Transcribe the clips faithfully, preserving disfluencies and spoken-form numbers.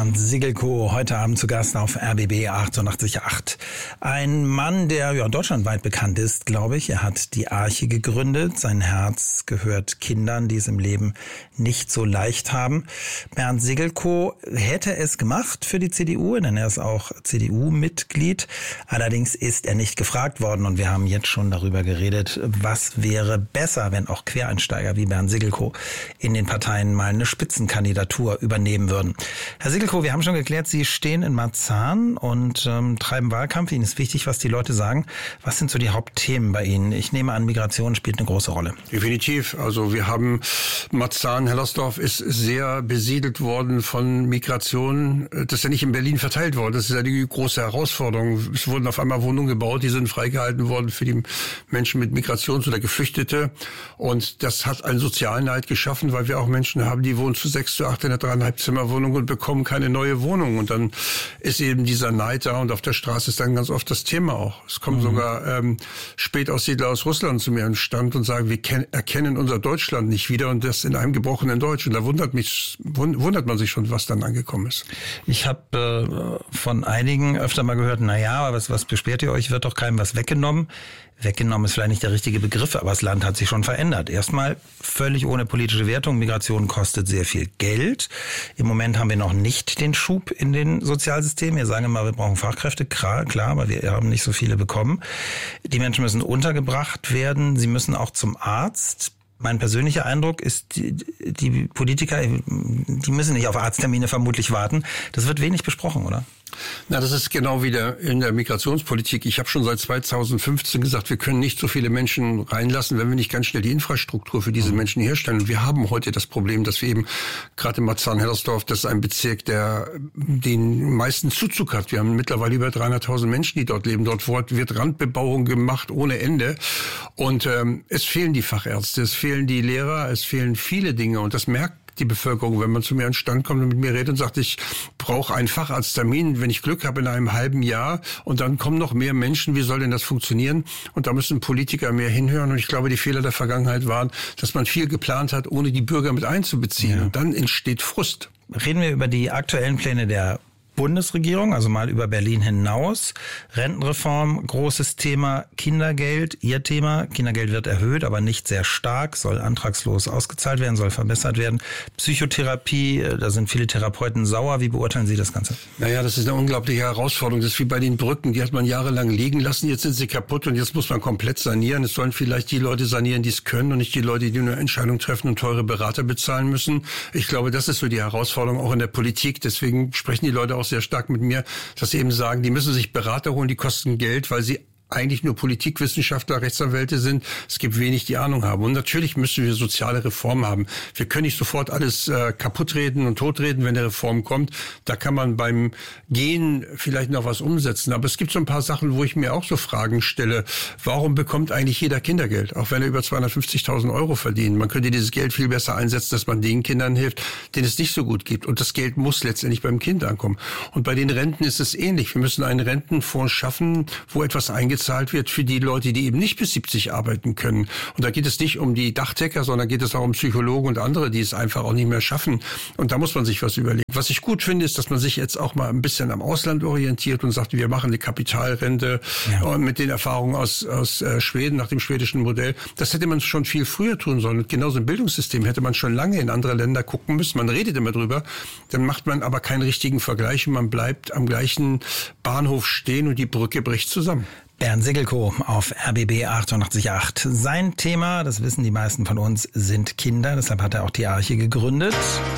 Bernd Sigelko, heute Abend zu Gast auf R B B achtundachtzig Komma acht. Ein Mann, der ja deutschlandweit bekannt ist, glaube ich. Er hat die Arche gegründet. Sein Herz gehört Kindern, die es im Leben nicht so leicht haben. Bernd Sigelko hätte es gemacht für die C D U, denn er ist auch C D U-Mitglied. Allerdings ist er nicht gefragt worden und wir haben jetzt schon darüber geredet, was wäre besser, wenn auch Quereinsteiger wie Bernd Sigelko in den Parteien mal eine Spitzenkandidatur übernehmen würden. Herr Sigelko, wir haben schon geklärt, Sie stehen in Marzahn und ähm, treiben Wahlkampf. Ihnen ist wichtig, was die Leute sagen. Was sind so die Hauptthemen bei Ihnen? Ich nehme an, Migration spielt eine große Rolle. Definitiv. Also wir haben Marzahn, Hellersdorf ist sehr besiedelt worden von Migration. Das ist ja nicht in Berlin verteilt worden. Das ist ja die große Herausforderung. Es wurden auf einmal Wohnungen gebaut, die sind freigehalten worden für die Menschen mit Migrations- oder Geflüchtete. Und das hat einen sozialen Neid geschaffen, weil wir auch Menschen haben, die wohnen zu sechs, zu acht in der dreieinhalb Zimmerwohnung und bekommen keine neue Wohnung. Und dann ist eben dieser Neid da und auf der Straße ist dann ganz oft das Thema auch. Es kommen mhm. sogar ähm, Spätaussiedler aus Russland zu mir an den Stand und sagen, wir ken- erkennen unser Deutschland nicht wieder und das in einem gebrochenen Deutsch. Und da wundert mich, wundert man sich schon, was dann angekommen ist. Ich habe äh, von einigen öfter mal gehört, na ja, aber was, was beschwert ihr euch, wird doch keinem was weggenommen. Weggenommen ist vielleicht nicht der richtige Begriff, aber das Land hat sich schon verändert. Erstmal völlig ohne politische Wertung. Migration kostet sehr viel Geld. Im Moment haben wir noch nicht den Schub in den Sozialsystemen. Wir sagen immer, wir brauchen Fachkräfte, klar, klar, aber wir haben nicht so viele bekommen. Die Menschen müssen untergebracht werden. Sie müssen auch zum Arzt. Mein persönlicher Eindruck ist, die, die Politiker, die müssen nicht auf Arzttermine vermutlich warten. Das wird wenig besprochen, oder? Na, das ist genau wie der, in der Migrationspolitik. Ich habe schon seit zweitausendfünfzehn gesagt, wir können nicht so viele Menschen reinlassen, wenn wir nicht ganz schnell die Infrastruktur für diese Menschen herstellen. Und wir haben heute das Problem, dass wir eben, gerade in Marzahn-Hellersdorf, das ist ein Bezirk, der den meisten Zuzug hat. Wir haben mittlerweile über dreihunderttausend Menschen, die dort leben. Dort wird Randbebauung gemacht ohne Ende. Und ähm, es fehlen die Fachärzte, es fehlen die Lehrer, es fehlen viele Dinge. Und das merkt die Bevölkerung, wenn man zu mir an den Stand kommt und mit mir redet und sagt, ich brauche einen Facharzttermin, wenn ich Glück habe, in einem halben Jahr und dann kommen noch mehr Menschen, wie soll denn das funktionieren? Und da müssen Politiker mehr hinhören und ich glaube, die Fehler der Vergangenheit waren, dass man viel geplant hat, ohne die Bürger mit einzubeziehen. Ja. Und dann entsteht Frust. Reden wir über die aktuellen Pläne der Bundesregierung, also mal über Berlin hinaus. Rentenreform, großes Thema. Kindergeld, Ihr Thema. Kindergeld wird erhöht, aber nicht sehr stark, soll antragslos ausgezahlt werden, soll verbessert werden. Psychotherapie, da sind viele Therapeuten sauer. Wie beurteilen Sie das Ganze? Naja, das ist eine unglaubliche Herausforderung. Das ist wie bei den Brücken, die hat man jahrelang liegen lassen, jetzt sind sie kaputt und jetzt muss man komplett sanieren. Es sollen vielleicht die Leute sanieren, die es können und nicht die Leute, die eine Entscheidung treffen und teure Berater bezahlen müssen. Ich glaube, das ist so die Herausforderung auch in der Politik. Deswegen sprechen die Leute auch sehr stark mit mir, dass sie eben sagen, die müssen sich Berater holen, die kosten Geld, weil sie eigentlich nur Politikwissenschaftler, Rechtsanwälte sind. Es gibt wenig, die Ahnung haben. Und natürlich müssen wir soziale Reformen haben. Wir können nicht sofort alles äh, kaputtreden und totreden, wenn eine Reform kommt. Da kann man beim Gehen vielleicht noch was umsetzen. Aber es gibt so ein paar Sachen, wo ich mir auch so Fragen stelle. Warum bekommt eigentlich jeder Kindergeld? Auch wenn er über zweihundertfünfzigtausend Euro verdient. Man könnte dieses Geld viel besser einsetzen, dass man den Kindern hilft, denen es nicht so gut gibt. Und das Geld muss letztendlich beim Kind ankommen. Und bei den Renten ist es ähnlich. Wir müssen einen Rentenfonds schaffen, wo etwas eingezahlt wird für die Leute, die eben nicht bis siebzig arbeiten können. Und da geht es nicht um die Dachdecker, sondern geht es auch um Psychologen und andere, die es einfach auch nicht mehr schaffen. Und da muss man sich was überlegen. Was ich gut finde, ist, dass man sich jetzt auch mal ein bisschen am Ausland orientiert und sagt, wir machen eine Kapitalrente ja. mit den Erfahrungen aus, aus äh, Schweden, nach dem schwedischen Modell. Das hätte man schon viel früher tun sollen. Und genauso im Bildungssystem hätte man schon lange in andere Länder gucken müssen. Man redet immer drüber. Dann macht man aber keinen richtigen Vergleich und man bleibt am gleichen Bahnhof stehen und die Brücke bricht zusammen. Bernd Sigelko auf R B B achtundachtzig Komma acht. Sein Thema, das wissen die meisten von uns, sind Kinder. Deshalb hat er auch die Arche gegründet.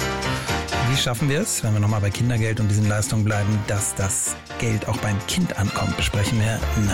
Wie schaffen wir es, wenn wir nochmal bei Kindergeld und diesen Leistungen bleiben, dass das Geld auch beim Kind ankommt? Besprechen wir nach.